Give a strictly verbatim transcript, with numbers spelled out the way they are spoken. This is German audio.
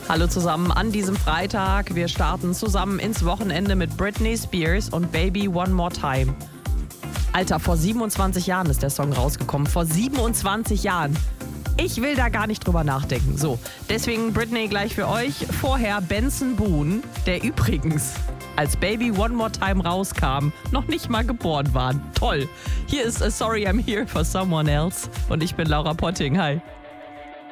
Hallo zusammen an diesem Freitag. Wir starten zusammen ins Wochenende mit Britney Spears und Baby One More Time. Alter, vor siebenundzwanzig Jahren ist der Song rausgekommen. Vor siebenundzwanzig Jahren. Ich will da gar nicht drüber nachdenken. So, deswegen Britney gleich für euch. Vorher Benson Boone, der übrigens, als Baby One More Time rauskam, noch nicht mal geboren war. Toll. Hier ist A Sorry I'm Here for Someone Else und ich bin Laura Potting. Hi.